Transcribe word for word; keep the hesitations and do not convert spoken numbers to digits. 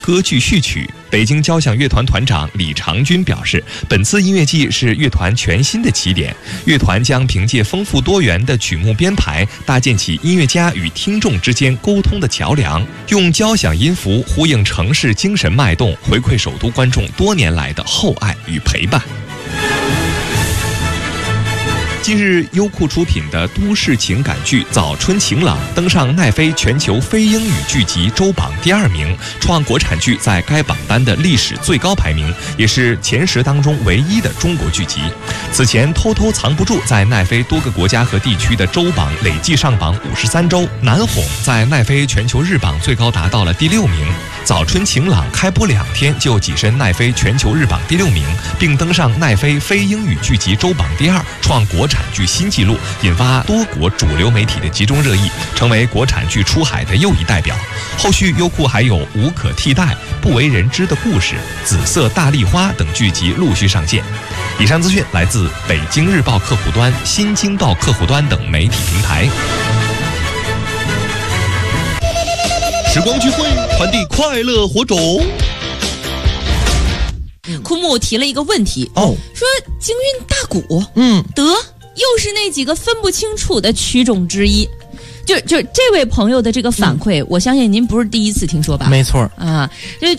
歌剧序曲。北京交响乐团团长李长军表示，本次音乐季是乐团全新的起点，乐团将凭借丰富多元的曲目编排，搭建起音乐家与听众之间沟通的桥梁，用交响音符呼应城市精神脉动，回馈首都观众多年来的厚爱与陪伴。近日，优酷出品的都市情感剧《早春晴朗》登上奈飞全球非英语剧集周榜第二名，创国产剧在该榜单的历史最高排名，也是前十当中唯一的中国剧集。此前，《偷偷藏不住》在奈飞多个国家和地区的周榜累计上榜五十三周，《难哄》在奈飞全球日榜最高达到了第六名。《早春晴朗》开播两天就跻身奈飞全球日榜第六名，并登上奈飞非英语剧集周榜第二，创国产剧新纪录，引发多国主流媒体的集中热议，成为国产剧出海的又一代表。后续优酷还有《无可替代》、《不为人知的故事》、《紫色大丽花》等剧集陆续上线。以上资讯来自北京日报客户端、新京报客户端等媒体平台。时光聚会，传递快乐火种。 枯木提了一个问题哦， 说京韵大鼓， 嗯， 得又是那几个分不清楚的曲种之一。就就这位朋友的这个反馈，嗯、我相信您不是第一次听说吧？ 没错啊，这